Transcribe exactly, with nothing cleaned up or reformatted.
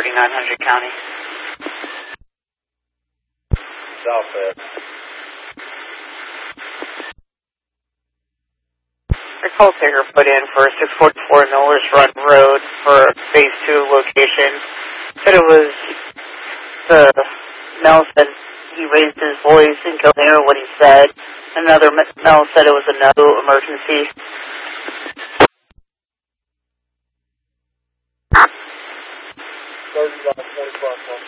thirty-nine hundred County. Southwest. A call taker put in for six forty-four Millers Run Road for phase two location. Said it was the Mel said he raised his voice and couldn't hear what he said. Another Mel said it was a no emergency. thirty-nine twenty-five.